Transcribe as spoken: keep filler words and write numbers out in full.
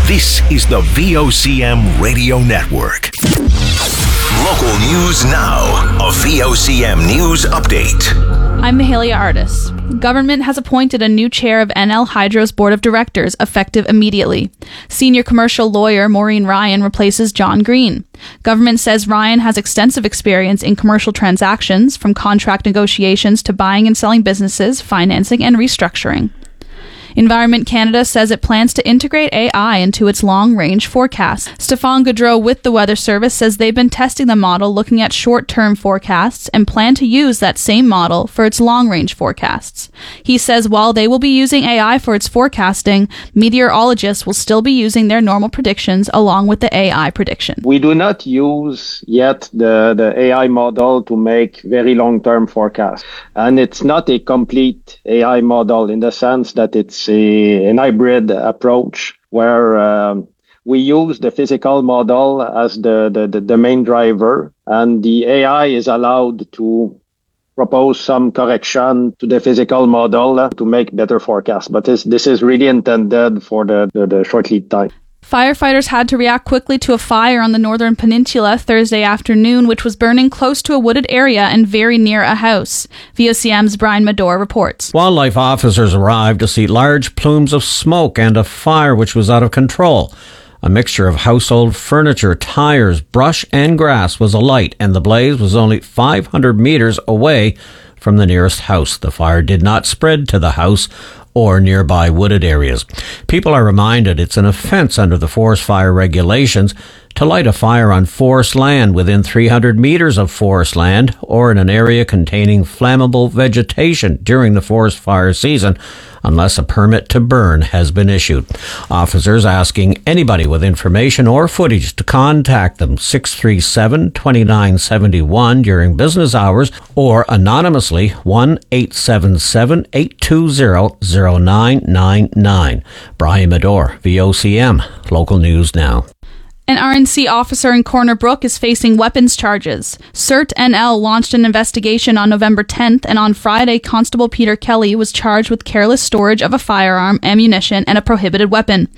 This is the V O C M Radio Network. Local news now. A V O C M News Update. I'm Mahalia Artis. Government has appointed a new chair of N L Hydro's board of directors, effective immediately. Senior commercial lawyer Maureen Ryan replaces John Green. Government says Ryan has extensive experience in commercial transactions, from contract negotiations to buying and selling businesses, financing, and restructuring. Environment Canada says it plans to integrate A I into its long-range forecast. Stéphane Gaudreau with the Weather Service says they've been testing the model looking at short-term forecasts and plan to use that same model for its long-range forecasts. He says while they will be using A I for its forecasting, meteorologists will still be using their normal predictions along with the A I prediction. We do not use yet the, the A I model to make very long-term forecasts. And it's not a complete A I model in the sense that it's a, an hybrid approach where um, we use the physical model as the, the, the main driver, and the A I is allowed to propose some correction to the physical model to make better forecasts. But this, this is really intended for the, the, the short lead time. Firefighters had to react quickly to a fire on the Northern Peninsula Thursday afternoon, which was burning close to a wooded area and very near a house. V O C M's Brian Medore reports. Wildlife officers arrived to see large plumes of smoke and a fire which was out of control. A mixture of household furniture, tires, brush, and grass was alight, and the blaze was only five hundred meters away from the nearest house. The fire did not spread to the house or nearby wooded areas. People are reminded it's an offense under the forest fire regulations to light a fire on forest land within three hundred meters of forest land or in an area containing flammable vegetation during the forest fire season, unless a permit to burn has been issued. Officers asking anybody with information or footage to contact them six three seven, two nine seven one during business hours or anonymously one eight seven seven, eight two zero, zero nine nine nine. Brian Medore, V O C M, Local News Now. An R N C officer in Corner Brook is facing weapons charges. CERT N L launched an investigation on November tenth, and on Friday, Constable Peter Kelly was charged with careless storage of a firearm, ammunition, and a prohibited weapon.